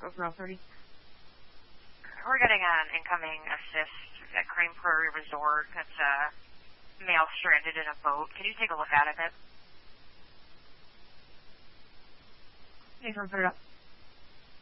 overall 30. We're getting an incoming assist at Crane Prairie Resort. That's a male stranded in a boat. Can you take a look at it? Thanks for putting it up.